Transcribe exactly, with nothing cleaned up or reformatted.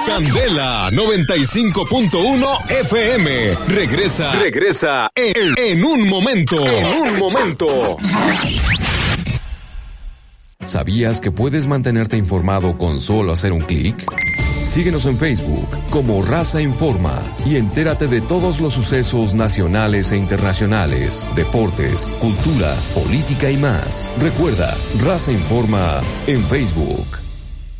Candela noventa y cinco punto uno F M. Regresa, regresa en, en un momento. En un momento. ¿Sabías que puedes mantenerte informado con solo hacer un clic? Síguenos en Facebook como Raza Informa y entérate de todos los sucesos nacionales e internacionales, deportes, cultura, política y más. Recuerda, Raza Informa en Facebook.